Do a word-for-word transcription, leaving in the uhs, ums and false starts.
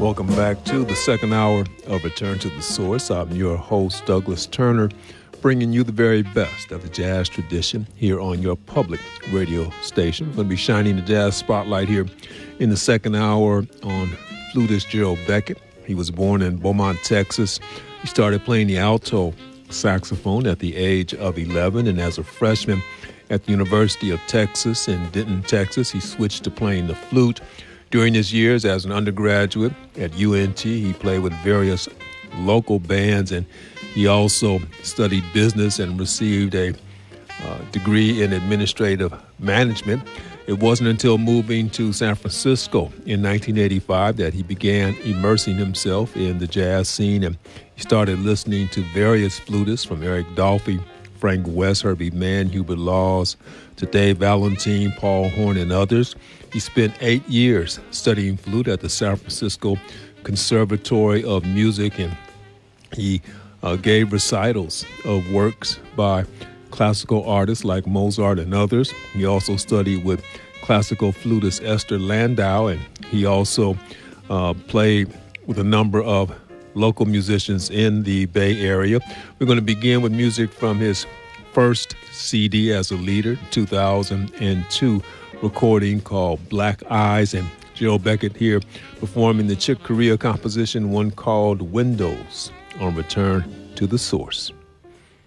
Welcome back to the second hour of Return to the Source. I'm your host, Douglas Turner, bringing you the very best of the jazz tradition here on your public radio station. We're going to be shining the jazz spotlight here in the second hour on flutist Gerald Beckett. He was born in Beaumont, Texas. He started playing the alto saxophone at the age of eleven, and as a freshman at the University of Texas in Denton, Texas, he switched to playing the flute. During his years as an undergraduate at U N T, he played with various local bands, and he also studied business and received a uh, degree in administrative management. It wasn't until moving to San Francisco in nineteen eighty-five that he began immersing himself in the jazz scene, and he started listening to various flutists from Eric Dolphy, Frank West, Herbie Mann, Hubert Laws, to Dave Valentine, Paul Horn, and others. He spent eight years studying flute at the San Francisco Conservatory of Music, and he uh, gave recitals of works by classical artists like Mozart and others. He also studied with classical flutist Esther Landau, and he also uh, played with a number of local musicians in the Bay Area. We're going to begin with music from his first C D as a leader, two thousand two recording called Black Eyes, and Gerald Beckett here performing the Chick Corea composition, one called Windows, on Return to the Source.